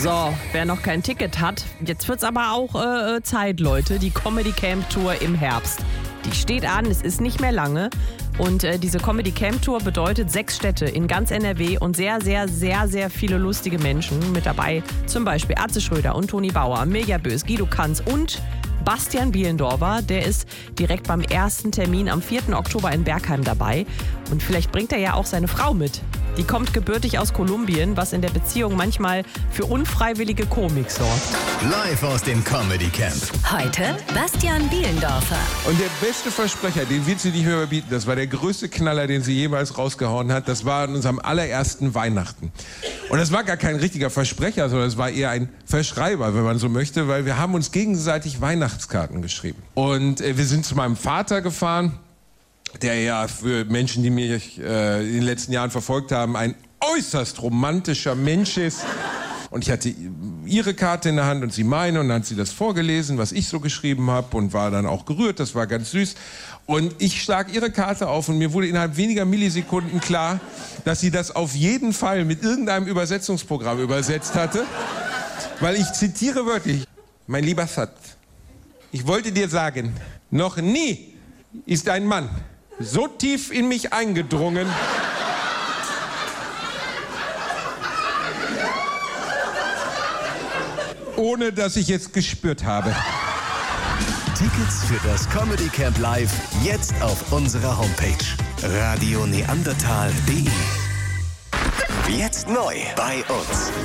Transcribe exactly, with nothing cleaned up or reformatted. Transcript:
So, wer noch kein Ticket hat, jetzt wird's aber auch äh, Zeit, Leute. Die Comedy Camp Tour im Herbst. Die steht an, es ist nicht mehr lange. Und äh, diese Comedy Camp Tour bedeutet sechs Städte in ganz N R W und sehr, sehr, sehr, sehr viele lustige Menschen mit dabei. Zum Beispiel Atze Schröder und Toni Bauer, Mirja Bös, Guido Kanz und Bastian Bielendorfer. Der ist direkt beim ersten Termin am vierten Oktober in Bergheim dabei. Und vielleicht bringt er ja auch seine Frau mit. Die kommt gebürtig aus Kolumbien, was in der Beziehung manchmal für unfreiwillige Komik sorgt. Live aus dem Comedy Camp. Heute Bastian Bielendorfer. Und der beste Versprecher, den wird sie nicht mehr überbieten, das war der größte Knaller, den sie jemals rausgehauen hat, das war an unserem allerersten Weihnachten. Und das war gar kein richtiger Versprecher, sondern es war eher ein Verschreiber, wenn man so möchte, weil wir haben uns gegenseitig Weihnachtskarten geschrieben. Und äh, wir sind zu meinem Vater gefahren, der ja für Menschen, die mich äh, in den letzten Jahren verfolgt haben, ein äußerst romantischer Mensch ist. Und ich hatte ihre Karte in der Hand und sie meine und dann hat sie das vorgelesen, was ich so geschrieben habe und war dann auch gerührt, das war ganz süß. Und ich schlag ihre Karte auf und mir wurde innerhalb weniger Millisekunden klar, dass sie das auf jeden Fall mit irgendeinem Übersetzungsprogramm übersetzt hatte. Weil ich zitiere wörtlich: Mein lieber Sat, ich wollte dir sagen, noch nie ist ein Mann so tief in mich eingedrungen, ohne dass ich es gespürt habe. Tickets für das Comedy Camp Live jetzt auf unserer Homepage radio neandertal punkt de. Jetzt neu bei uns.